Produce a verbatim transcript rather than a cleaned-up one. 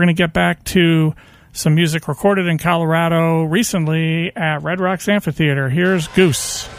we're going to get back to some music recorded in Colorado recently at Red Rocks Amphitheater. Here's Goose.